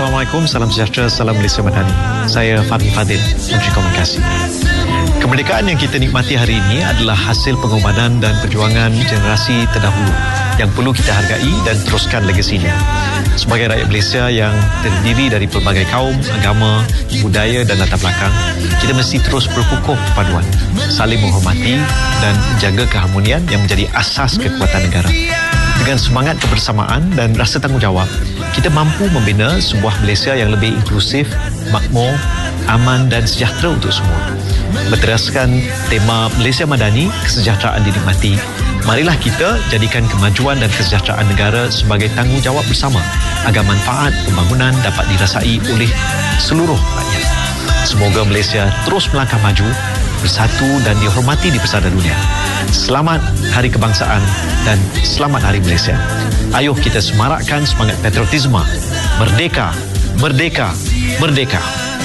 Assalamualaikum, salam sejahtera, salam Malaysia Madani. Saya Fahmi Fadil, Menteri Komunikasi. Kemerdekaan yang kita nikmati hari ini adalah hasil pengorbanan dan perjuangan generasi terdahulu yang perlu kita hargai dan teruskan legasinya. Sebagai rakyat Malaysia yang terdiri dari pelbagai kaum, agama, budaya dan latar belakang, kita mesti terus berkukuh kepaduan, saling menghormati dan menjaga keharmonian yang menjadi asas kekuatan negara. Dengan semangat kebersamaan dan rasa tanggungjawab, kita mampu membina sebuah Malaysia yang lebih inklusif, makmur, aman dan sejahtera untuk semua. Berteraskan tema Malaysia Madani, kesejahteraan dinikmati, marilah kita jadikan kemajuan dan kesejahteraan negara sebagai tanggungjawab bersama agar manfaat pembangunan dapat dirasai oleh seluruh rakyat. Semoga Malaysia terus melangkah maju, bersatu dan dihormati di pesada dunia. Selamat Hari Kebangsaan dan selamat Hari Malaysia. Ayuh kita semarakkan semangat patriotisme. Merdeka, merdeka, merdeka.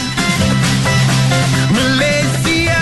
Malaysia,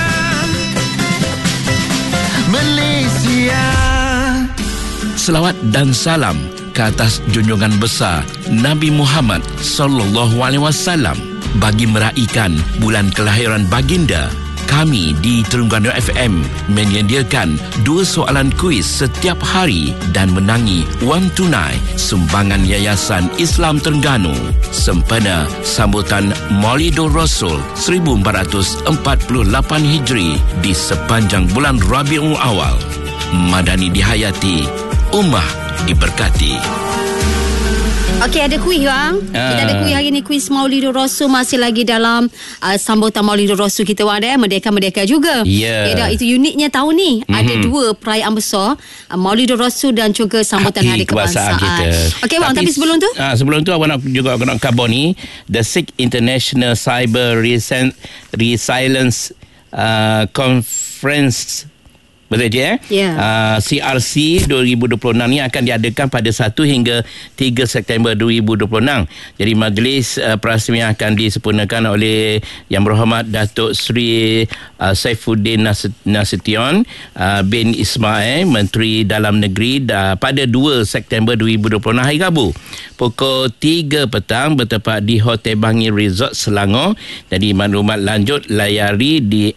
Malaysia. Selawat dan salam ke atas junjungan besar Nabi Muhammad sallallahu alaihi wasallam bagi meraihkan bulan kelahiran baginda. Kami di Terengganu FM menyediakan 2 soalan kuis setiap hari dan menangi wang tunai sumbangan Yayasan Islam Terengganu sempena sambutan Maulidur Rasul 1448 Hijri di sepanjang bulan Rabiul Awal. Madani dihayati, ummah diberkati. Okey, ada kuih bang. Kita ada kuih hari ni, kuis Maulidur Rasul, masih lagi dalam sambutan Maulidur Rasul kita ada Merdeka-Merdeka juga. Ya. Itu uniknya tahun ni. Ada 2 perayaan besar, Maulidur Rasul dan juga sambutan Hari Kebangsaan kita. Okey bang, tapi sebelum tu sebelum tu awak nak khabar ni, The 6th International Cyber Resilience Conference, betul je CRC 2026 ni akan diadakan pada 1 hingga 3 September 2026. Jadi majlis perasmian akan disempurnakan oleh Yang Berhormat Datuk Seri Saifuddin Nasution bin Ismail, Menteri Dalam Negeri, pada 2 September 2026 hari Rabu pukul 3 petang bertempat di Hotel Bangi Resort Selangor. Jadi maklumat lanjut layari di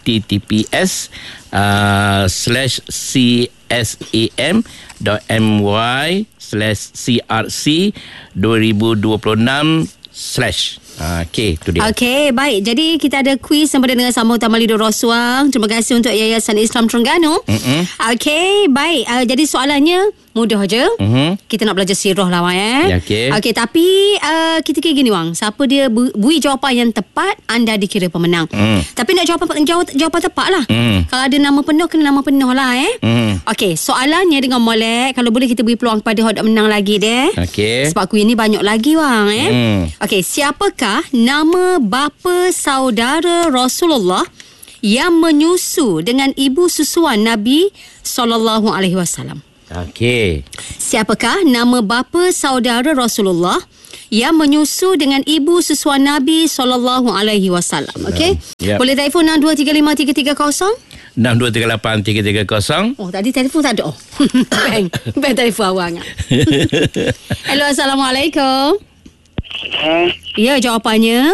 https://cam.my/crc2026/ Okey, tu dia. Okey, baik. Jadi kita ada kuis sama dengan sambutan Maulidur Rasul. Terima kasih untuk Yayasan Islam Terengganu. Okey, baik. Jadi soalannya mudah je. Kita nak belajar sirah lah wang. Okey, tapi kita kira gini wang. Siapa dia beri jawapan yang tepat, anda dikira pemenang. Tapi nak jawapan tepat lah. Kalau ada nama penuh, kena nama penuh lah Okey, soalannya dengan molek, kalau boleh kita beri peluang kepada hok menang lagi deh. Okey. Sebab kuis ni banyak lagi wang Okey, siapakah nama bapa saudara Rasulullah yang menyusu dengan ibu susuan Nabi sallallahu alaihi wasallam? Okey. Siapakah nama bapa saudara Rasulullah yang menyusu dengan ibu susuan Nabi sallallahu alaihi wasallam? Okey. Boleh telefon 62353330. 62383330. Oh, tadi telefon tak ada. Bang telefon awak. Hello, Assalamualaikum. Ya, jawapannya?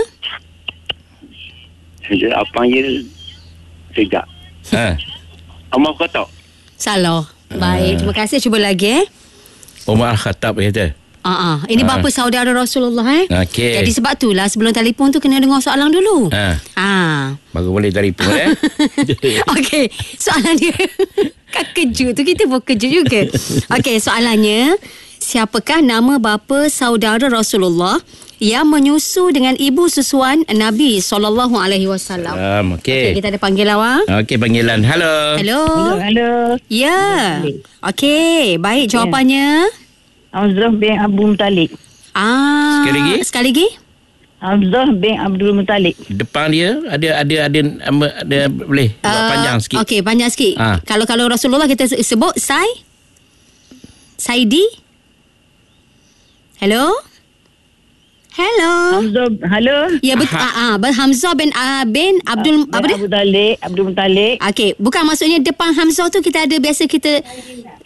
Jawapannya tidak. Umar Khattab. Salah. Baik, terima kasih. Cuba lagi Umar Khattab kata. Ini bapa saudara Rasulullah Okey. Jadi sebab itulah sebelum telefon tu kena dengar soalan dulu. Baru boleh telefon Okey, soalan dia kan kejut tu, kita pun kejut juga. Okey, soalannya, siapakah nama bapa saudara Rasulullah yang menyusu dengan ibu susuan Nabi sallallahu alaihi wasallam? Okey, kita ada panggilan awak. Okey, panggilan. Halo. Ya. Okey, baik, jawapannya Hamzah bin Abdul Muttalib. Sekali lagi. Hamzah bin Abdul Muttalib. Depan dia ada boleh panjang sikit. Okey, panjang sikit. Kalau Rasulullah kita sebut Saidi. Hello. Halo. Ya, betul. Hamzah bin Abdul Abdul Muttalib. Okey, bukan maksudnya depan Hamzah tu kita ada biasa kita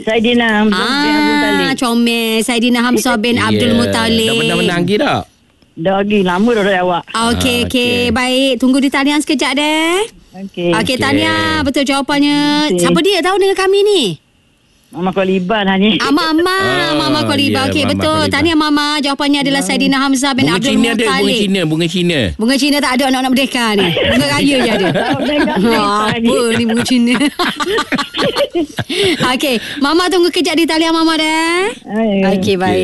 Saidina Hamzah bin Abdul Muttalib. Comel Saidina Hamzah bin Abdul Muttalib. Dah menang lagi tak? Dah lagi lama dah awak. Okey. Baik. Tunggu di talian sekejap deh. Okey, Tania. Betul jawapannya. Okey. Siapa dia tahu dengan kami ni? Mama Kualiban hanya. Mama Kualiban. Okey, Mama betul. Kualiban. Tahniah Mama. Jawapannya adalah Saidina Hamzah bin Bunga Abdul Cina ada, Muttalib. bunga Cina. Bunga Cina tak ada anak-anak merdeka ni. Bunga raya je ada. Apa ni bunga Cina? Okey, Mama tunggu kejap di talian Mama dah. Okey, baik.